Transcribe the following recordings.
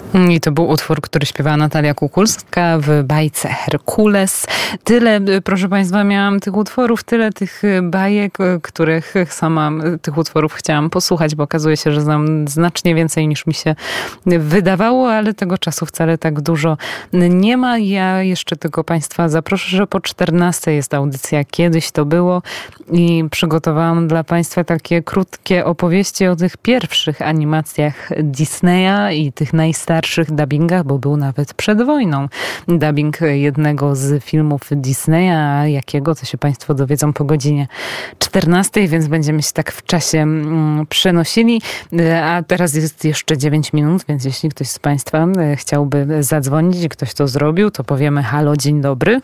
I to był utwór, który śpiewała Natalia Kukulska w bajce Herkules. Tyle, proszę Państwa, miałam tych utworów, tyle tych bajek, których sama tych utworów chciałam posłuchać, bo okazuje się, że znam znacznie więcej niż mi się wydawało, ale tego czasu wcale tak dużo nie ma. Ja jeszcze tylko Państwa zaproszę, że po 14 jest audycja Kiedyś to było i przygotowałam dla Państwa takie krótkie opowieści o tych pierwszych animacjach Disneya i tych najstarszych dubbingach, bo był nawet przed wojną dubbing jednego z filmów Disneya, jakiego to się Państwo dowiedzą po godzinie 14, więc będziemy się tak w czasie przenosili. A teraz jest jeszcze 9 minut, więc jeśli ktoś z Państwa chciałby zadzwonić i ktoś to zrobił, to powiemy halo, dzień dobry.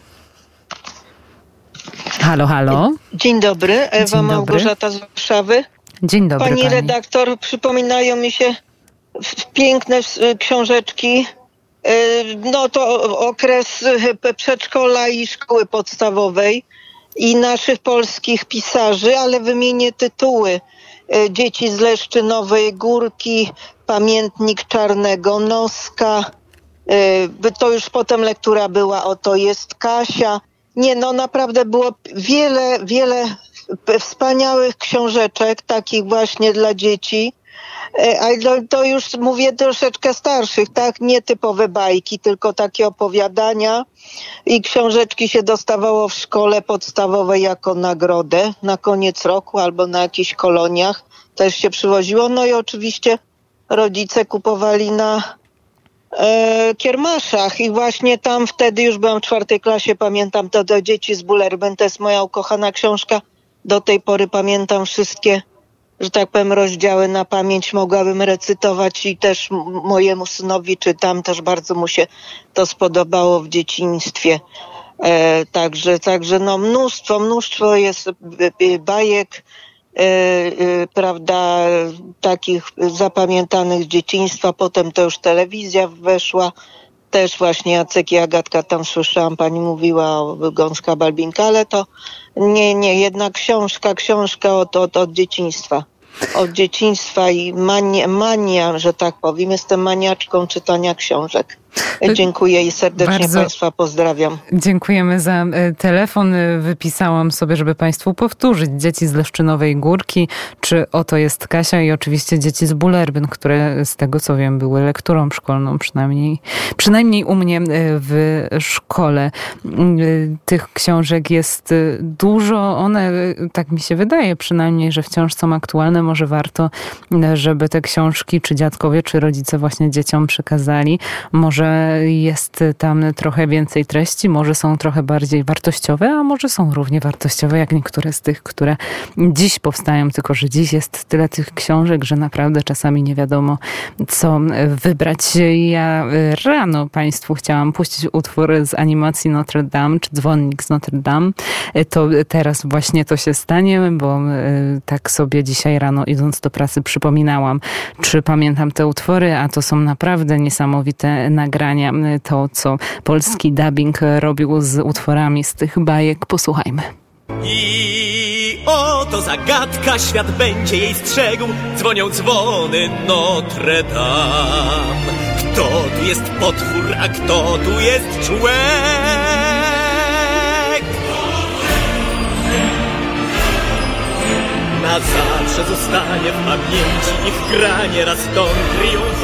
Halo, halo. Dzień dobry, Ewa dzień Małgorzata dobry. Z Warszawy. Dzień dobry, pani redaktor, przypominają mi się piękne książeczki. No to okres przedszkola i szkoły podstawowej i naszych polskich pisarzy, ale wymienię tytuły. Dzieci z Leszczynowej Górki, Pamiętnik Czarnego Noska. To już potem lektura była Oto jest Kasia. Nie, no naprawdę było wiele wspaniałych książeczek, takich właśnie dla dzieci. Ale to już mówię troszeczkę starszych, tak? Nie typowe bajki, tylko takie opowiadania i książeczki się dostawało w szkole podstawowej jako nagrodę na koniec roku albo na jakichś koloniach. Też się przywoziło. No i oczywiście rodzice kupowali na kiermaszach i właśnie tam wtedy już byłam w 4 klasie, pamiętam to do Dzieci z Bullerbyn, to jest moja ukochana książka. Do tej pory pamiętam wszystkie, że tak powiem, rozdziały na pamięć, mogłabym recytować i też mojemu synowi czytam, też bardzo mu się to spodobało w dzieciństwie. Także no mnóstwo jest bajek, prawda, takich zapamiętanych z dzieciństwa, potem to już telewizja weszła, też właśnie Jacek i Agatka, tam słyszałam, pani mówiła o Gąska Balbinka, ale to nie, jednak książka od dzieciństwa. Od dzieciństwa i mania, że tak powiem. Jestem maniaczką czytania książek. Dziękuję i serdecznie bardzo Państwa pozdrawiam. Dziękujemy za telefon. Wypisałam sobie, żeby Państwu powtórzyć. Dzieci z Leszczynowej Górki, czy Oto jest Kasia i oczywiście Dzieci z Bullerbyn, które z tego co wiem były lekturą szkolną, przynajmniej u mnie w szkole. Tych książek jest dużo. One, tak mi się wydaje przynajmniej, że wciąż są aktualne. Może warto, żeby te książki, czy dziadkowie, czy rodzice właśnie dzieciom przekazali. Może jest tam trochę więcej treści, może są trochę bardziej wartościowe, a może są równie wartościowe jak niektóre z tych, które dziś powstają, tylko że dziś jest tyle tych książek, że naprawdę czasami nie wiadomo, co wybrać. Ja rano Państwu chciałam puścić utwór z animacji Notre Dame, czy Dzwonnik z Notre Dame. To teraz właśnie to się stanie, bo tak sobie dzisiaj rano idąc do pracy przypominałam, czy pamiętam te utwory, a to są naprawdę niesamowite nagrania. To, co polski dubbing robił z utworami z tych bajek. Posłuchajmy. I oto zagadka, świat będzie jej strzegł. Dzwonią dzwony Notre Dame. Kto tu jest potwór, a kto tu jest człowiek? Na zawsze zostanie w pamięci ich granie raz don triumf.